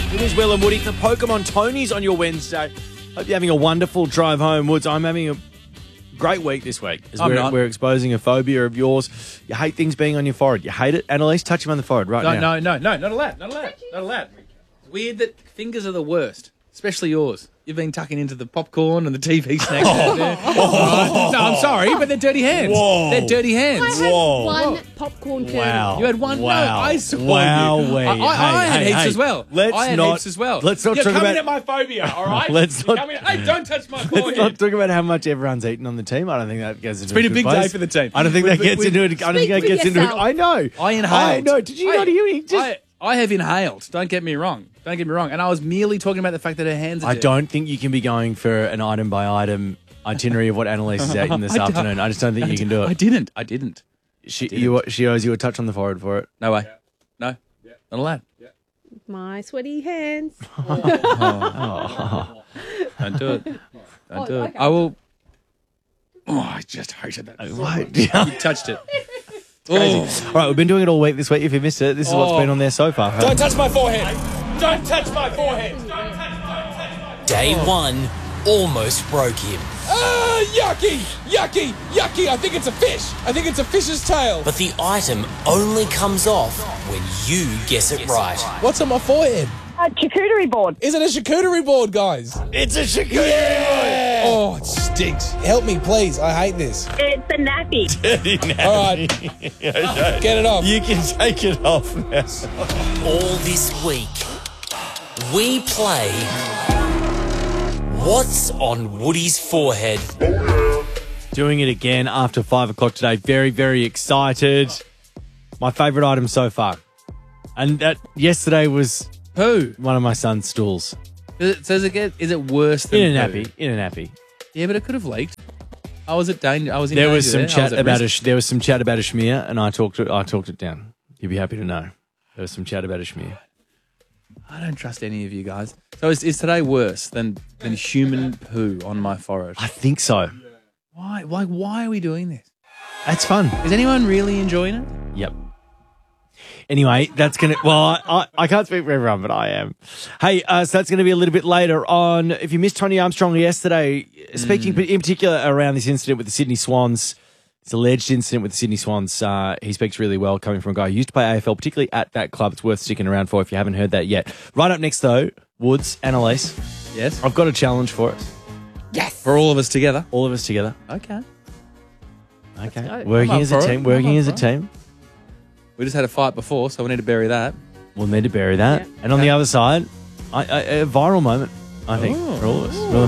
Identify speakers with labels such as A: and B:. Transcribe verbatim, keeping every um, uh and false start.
A: It is Will and Woody for Pokemon Tony's on your Wednesday. Hope you're having a wonderful drive home, Woods. I'm having a great week this week. As
B: I'm
A: we're,
B: not.
A: we're exposing a phobia of yours. You hate things being on your forehead. You hate it. Annalise, touch him on the forehead right
B: No,
A: now.
B: no, no, no, not allowed, not allowed, not allowed. It's weird that fingers are the worst, especially yours. You've been tucking into the popcorn and the T V snacks. out there. Right. No, I'm sorry, but they're dirty hands.
A: Whoa.
B: They're dirty hands.
C: I had
A: Whoa.
C: one popcorn kernel.
A: Wow.
B: You had one?
A: Wow.
B: No, I saw
A: Wow.
B: you.
A: Wait.
B: I, I, I
A: Hey,
B: had
A: hey,
B: heaps
A: hey.
B: as well.
A: Let's
B: I had
A: not,
B: heaps as well.
A: Let's not
B: You're
A: talk
B: coming
A: about
B: at my phobia, all right?
A: Let's
B: You're
A: not-
B: coming at- hey, don't touch my
A: Let's
B: forehead.
A: not talk about how much everyone's eaten on the team. I don't think that gets into
B: been
A: a
B: a
A: good
B: big
A: place.
B: day for the team.
A: I don't think
B: We-
A: that
B: we-
A: gets
B: we-
A: into it. I don't think that
C: Speak
A: gets
C: for
A: into it.
C: yourself.
A: I know.
B: I inhaled.
A: I know. Did you
B: I-
A: not hear it? Just...
B: I, I have inhaled. Don't get me wrong. Don't get me wrong. And I was merely talking about the fact that her hands are
A: I
B: dirty.
A: don't think you can be going for an item by item itinerary of what Annalise has eaten this
B: I don't-
A: afternoon. I just don't think you can do
B: I
A: it.
B: didn't. I didn't.
A: She, you, she owes you a touch on the forehead for it.
B: No way. No. Not allowed.
C: My sweaty hands.
B: Don't do it. Don't
C: Oh,
B: do it.
C: okay.
B: I will. Oh, I just hated that.
A: What?
B: You touched it.
A: Crazy. All right, we've been doing it all week this week. If you missed it, this is what's
B: Oh.
A: been on there so far.
B: Don't touch my forehead. Don't touch my forehead.
D: Day one almost broke him,
E: Ah, yucky, yucky, yucky. I think it's a fish. I think it's a fish's tail.
D: but the item only comes off when you guess it right.
E: What's on my forehead?
F: A charcuterie board.
E: Is it a charcuterie board, guys?
A: It's a charcuterie
E: Oh, it stinks. Help me, please. I hate this.
F: It's a nappy.
E: All right, get it off.
A: You can take it off now.
D: All this week, we play What's on Woody's Forehead?
A: Doing it again after five o'clock today. Very, very excited. My favourite item so far. And that yesterday was
B: Poo.
A: one of my son's stools.
B: Does it, does it get? Is it worse than
A: In a
B: poo?
A: nappy. In a nappy.
B: Yeah, but it could have leaked. I was at danger. I was in
A: There
B: danger
A: was some
B: there. I
A: chat
B: was at
A: about a
B: risk.
A: sh- there was some chat about a schmear, and I talked it. I talked it down. You'd be happy to know. There was some chat about a schmear.
B: I don't trust any of you guys. So is, is today worse than than human poo on my forehead?
A: I think so.
B: Why? Why? Why are we doing this?
A: That's fun.
B: Is anyone really enjoying it?
A: Yep. Anyway, that's going to, well, I, I, I can't speak for everyone, but I am. Hey, uh, so that's going to be a little bit later on. If you missed Tony Armstrong yesterday, speaking in particular around this incident with the Sydney Swans, this alleged incident with the Sydney Swans, uh, he speaks really well coming from a guy who used to play A F L, particularly at that club. It's worth sticking around for if you haven't heard that yet. Right up next, though, Woods, Annalise,
B: Yes.
A: I've got a challenge for us.
B: Yes. For all of us together.
A: All of us together.
B: Okay.
A: Okay.
C: go.
A: Working
B: I'm up
A: as a
B: for it.
A: team.
B: I'm
A: Working
B: up
A: as a
B: for it.
A: team.
B: We just had a fight before, so we need to bury that.
A: We'll need to bury that.
C: Yeah.
A: And on the other side, I, I, a viral moment, I think, for all of us. Will